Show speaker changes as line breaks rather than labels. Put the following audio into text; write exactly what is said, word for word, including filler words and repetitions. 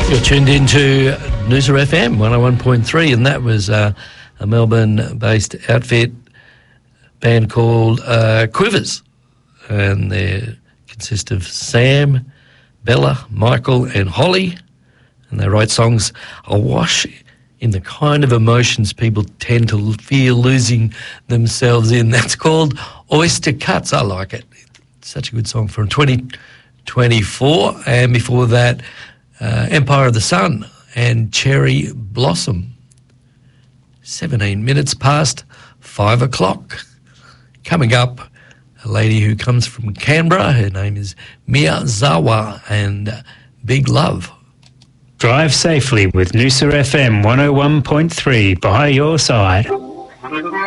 You're tuned into Noosa F M one oh one point three, and that was uh, a Melbourne-based outfit band called uh, Quivers, and they consist of Sam, Bella, Michael and Holly, and they write songs awash in the kind of emotions people tend to feel losing themselves in. That's called Oyster Cuts. I like it. It's such a good song from twenty twenty-four, and before that, Uh, Empire of the Sun and Cherry Blossom. seventeen minutes past five o'clock. Coming up, a lady who comes from Canberra. Her name is Mia Zawa, and uh, Big Love.
Drive safely with Noosa F M one oh one point three by your side.